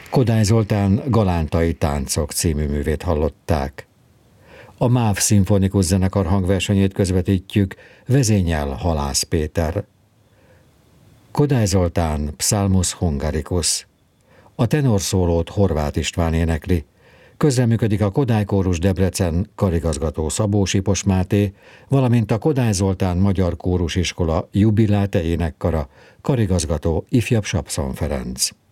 Kodály Zoltán Galántai táncok című művét hallották. A MÁV szimfonikus zenekar hangversenyét közvetítjük, vezényel Halász Péter. Kodály Zoltán Psalmus Hungaricus. A tenorszólót Horváth István énekli. Közreműködik a Kodály Kórus Debrecen karigazgató Szabó Sipos Máté, valamint a Kodály Zoltán Magyar Kórusiskola Jubiláte énekkara karigazgató ifjabb Sapszon Ferenc.